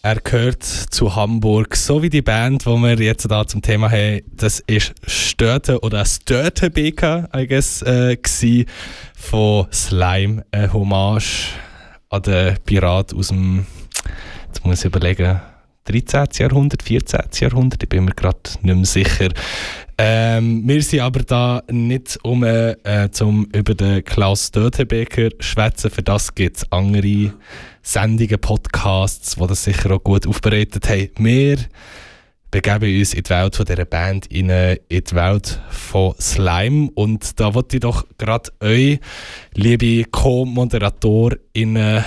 Er gehört zu Hamburg, so wie die Band, die wir jetzt da zum Thema haben. Das ist Störte oder Störtebeker, I guess, gsi von Slime. Eine Hommage an den Pirat aus dem, jetzt muss ich überlegen, 13. Jahrhundert, 14. Jahrhundert, ich bin mir gerade nicht mehr sicher. Wir sind aber da nicht zum über den Klaus Störtebeker schwätzen. Für das gibt es andere Sendungen, Podcasts, die das sicher auch gut aufbereitet haben. Wir begeben uns in die Welt von dieser Band, in die Welt von Slime. Und da wollte ich doch gerade euch, liebe Co-Moderatoren,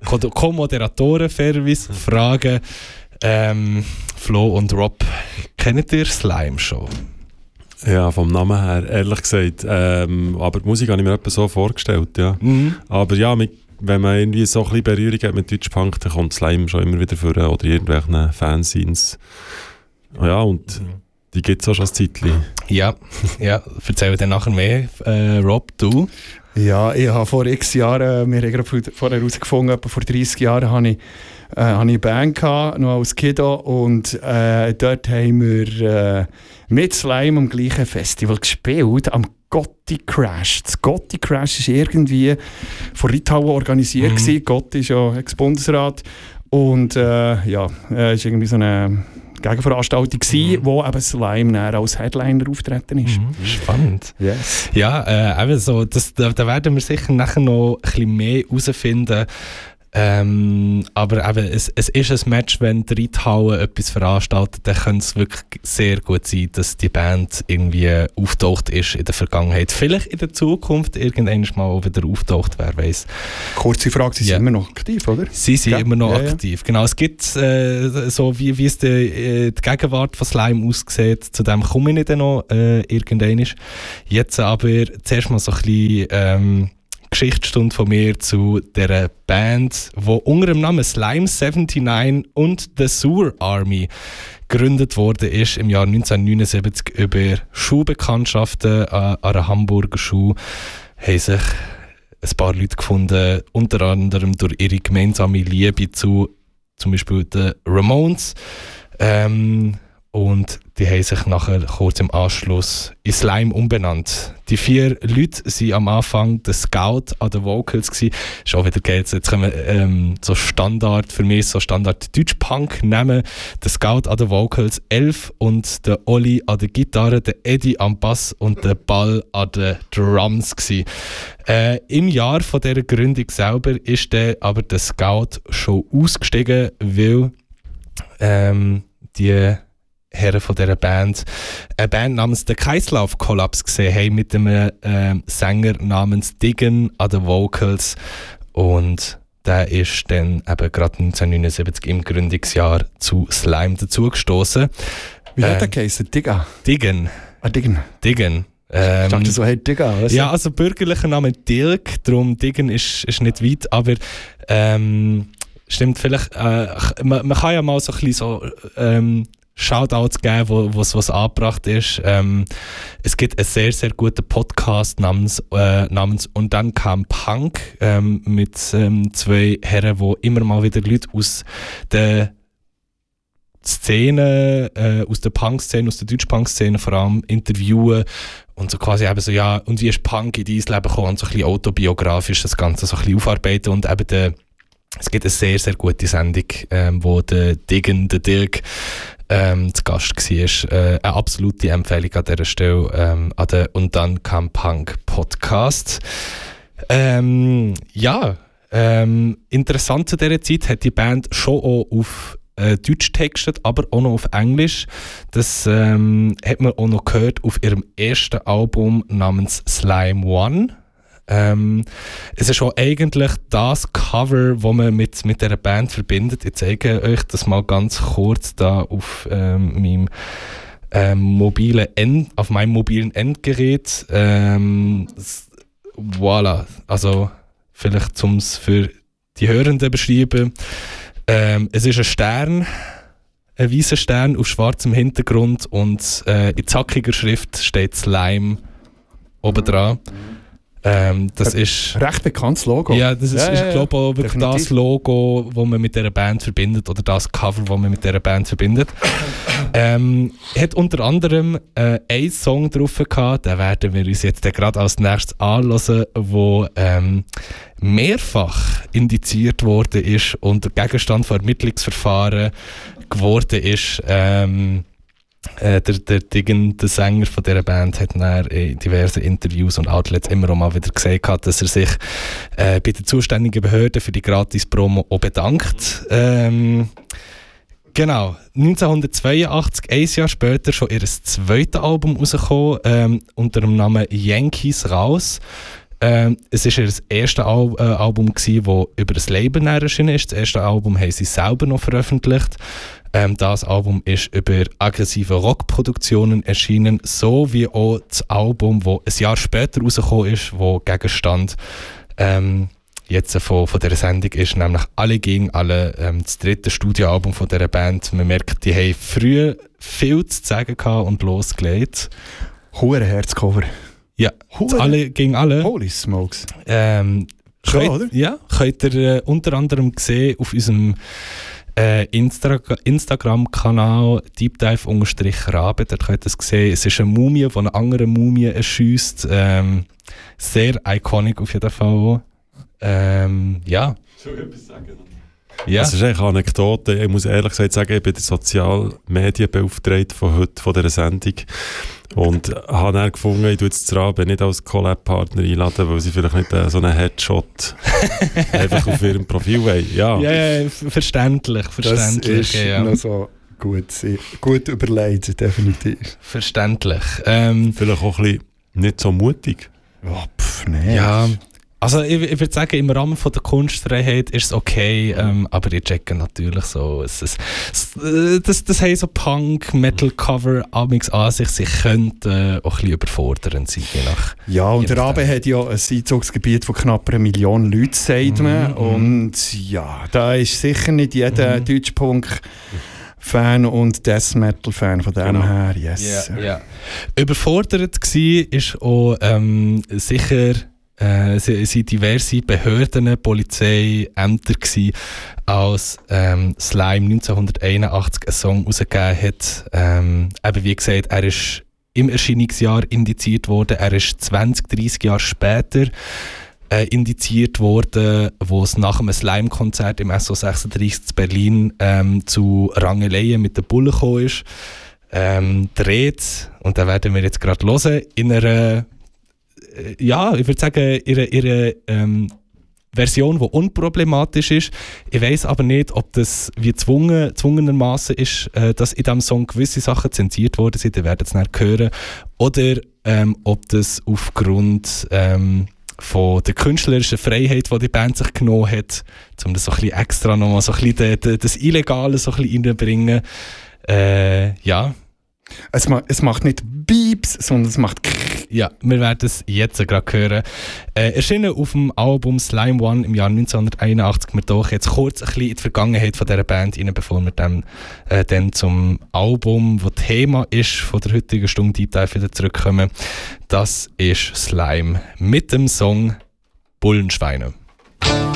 fairerweise fragen, Flo und Rob, kennt ihr Slime schon? Ja, vom Namen her, ehrlich gesagt. Aber die Musik habe ich mir etwa so vorgestellt, ja. Mhm. Aber ja, wenn man irgendwie so ein bisschen Berührung hat mit Deutschpunk, dann kommt Slime schon immer wieder vor oder irgendwelchen Fanzines. Ja, und die gibt es auch schon ein Zeitchen. Ja, erzähl dir nachher mehr. Rob, du? Ja, ich habe vor x Jahren, wir haben gerade vorher herausgefunden, etwa vor 30 Jahren habe ich eine Band gehabt, noch als Kiddo, und dort haben wir mit Slime am gleichen Festival gespielt, am Gotti Crash. Das Gotti Crash war irgendwie von Litauen organisiert. Gotti ist ja Ex-Bundesrat. Und es war irgendwie so eine Gegenveranstaltung, wo eben Slime als Headliner auftreten ist. Spannend. Yes. Ja, eben so, da werden wir sicher nachher noch ein bisschen mehr herausfinden. Aber eben, es ist ein Match, wenn die Reithalle etwas veranstaltet, dann könnte es wirklich sehr gut sein, dass die Band irgendwie auftaucht ist in der Vergangenheit. Vielleicht in der Zukunft irgendwann mal wieder auftaucht, wer weiß. Kurze Frage, sie sind immer noch aktiv, oder? Sie sind immer noch aktiv, genau. Es gibt so, wie es die Gegenwart von Slime aussieht, zu dem komme ich nicht noch irgendwann. Jetzt aber zuerst mal so ein bisschen Geschichtsstunde von mir zu dieser Band, die unter dem Namen Slime 79 und The Sewer Army gegründet wurde ist im Jahr 1979 über Schulbekanntschaften an einer Hamburger Schule. Haben sich ein paar Leute gefunden, unter anderem durch ihre gemeinsame Liebe zu zum Beispiel den Ramones. Und die haben sich nachher kurz im Anschluss in Slime umbenannt. Die 4 Leute waren am Anfang der Scout an den Vocals gewesen. Ist auch wieder geil, jetzt können wir so Standard, für mich so Standard Deutsch-Punk nehmen. Der Scout an den Vocals, 11 und der Olli an der Gitarre, der Eddie am Bass und der Ball an den Drums gewesen. Im Jahr von dieser Gründung selber ist dann aber der Scout schon ausgestiegen, weil die Herren von dieser Band eine Band namens The Kreislauf Kollaps gesehen haben mit einem Sänger namens Diggen an den Vocals, und der ist dann eben gerade 1979 im Gründungsjahr zu Slime dazugestoßen. Wie hat der geheißen? Diggen. Ah, Diggen. Diggen. Ich dachte, so hat Digga. Ja, also bürgerlicher Name Dirk, darum Diggen ist nicht weit, aber stimmt vielleicht, man kann ja mal so ein bisschen so Shoutouts geben, was angebracht ist. Es gibt einen sehr, sehr guten Podcast namens Und dann kam Punk mit 2 Herren, die immer mal wieder Leute aus der Szene, aus der Punk-Szene, aus der Deutsch-Punk-Szene vor allem interviewen und so quasi eben so, ja, und wie ist Punk in dein Leben gekommen, und so ein bisschen autobiografisch das Ganze so ein bisschen aufarbeiten, und eben es gibt eine sehr, sehr gute Sendung, wo der Dirk zu Gast war. Eine absolute Empfehlung an dieser Stelle an den Und dann kam Punk Podcast. Interessant zu dieser Zeit hat die Band schon auch auf Deutsch textet, aber auch noch auf Englisch. Das hat man auch noch gehört auf ihrem ersten Album namens Slime One. Es ist auch eigentlich das Cover, das man mit dieser Band verbindet. Ich zeige euch das mal ganz kurz da auf meinem mobilen Endgerät. Voilà, also vielleicht um es für die Hörenden beschreiben. Es ist ein Stern, ein weißer Stern auf schwarzem Hintergrund, und in zackiger Schrift steht Slime oben dran. Das ist recht bekanntes Logo. Ja, das ist, ich glaube auch wirklich das Logo, das man mit dieser Band verbindet, oder das Cover, das man mit dieser Band verbindet. Hat unter anderem einen Song drauf gehabt, den werden wir uns jetzt gerade als nächstes anhören, der mehrfach indiziert worden ist und der Gegenstand von Ermittlungsverfahren geworden ist. Der Sänger von dieser Band hat in diversen Interviews und Outlets immer auch mal wieder gesagt, dass er sich bei der zuständigen Behörde für die Gratis-Promo auch bedankt. Genau, 1982, ein Jahr später, schon ihr zweites Album rausgekommen, unter dem Namen Yankees raus. Es war ihr erstes Album, das über das Leben erschienen ist. Das erste Album haben sie selber noch veröffentlicht. Das Album ist über aggressive Rockproduktionen erschienen, so wie auch das Album, das ein Jahr später rausgekommen ist, wo Gegenstand jetzt von dieser Sendung ist, nämlich Alle gegen alle, das dritte Studioalbum von dieser Band. Man merkt, die haben früh viel zu sagen gehabt und losgelegt. Hure Herzcover. Ja, Alle gegen alle. Holy smokes. Oder? Ja, könnt ihr unter anderem sehen auf unserem Instagram-Kanal deepdive_rabe, dort könnt ihr es sehen. Es ist eine Mumie, die eine andere Mumie erschiesst. Sehr iconic auf jeden Fall. Ja. Soll ich etwas sagen? Ja. Das ist eigentlich eine Anekdote. Ich muss ehrlich gesagt sagen, ich bin der Sozialmedienbeauftragte von heute, von dieser Sendung. Und habe dann gefunden, ich tue jetzt das Rabe nicht als Collab-Partner einladen, weil sie vielleicht nicht so einen Headshot einfach auf ihrem Profil wollen. Ja, verständlich. Das ist noch so gut überlegt, definitiv. Verständlich. Vielleicht auch ein bisschen nicht so mutig. Oh, nee. Ja. Also ich würde sagen, im Rahmen von der Kunstfreiheit ist es okay, aber ich checke natürlich so, das haben so Punk-Metal-Cover amigs an sich, sie könnten auch ein bisschen überfordernd sein. Ja, und der Rabe hat ja ein Einzugsgebiet von knapp 1 Million Leuten, sagt man, und ja, da ist sicher nicht jeder Deutschpunk-Fan und Death Metal-Fan von dem her, yes. Yeah. Überfordert war ist auch sicher... Es waren diverse Behörden, Polizeiämter, als Slime 1981 einen Song rausgegeben hat. Eben wie gesagt, er ist im Erscheinungsjahr indiziert worden. Er ist 20-30 Jahre später indiziert worden, wo es nach einem Slime-Konzert im SO36 in Berlin zu Rangeleien mit den Bullen gekommen ist. Dreht, und da werden wir jetzt gerade hören, in einer ja, ich würde sagen, ihre Version, die unproblematisch ist. Ich weiss aber nicht, ob das wie zwungenermaßen ist, dass in diesem Song gewisse Sachen zensiert worden sind, ihr werdet es nicht hören, oder ob das aufgrund von der künstlerischen Freiheit, die die Band sich genommen hat, um das so ein bisschen extra nochmal so ein bisschen das Illegale so ein bisschen reinzubringen. Ja. Es macht nicht Beeps, sondern es macht Ja, wir werden es jetzt gerade hören. Erschienen auf dem Album Slime One im Jahr 1981. Wir doch jetzt kurz ein bisschen in die Vergangenheit von dieser Band rein, bevor wir dann zum Album, das Thema ist, von der heutigen Stunde Deep Dive wieder zurückkommen. Das ist Slime mit dem Song Bullenschweine.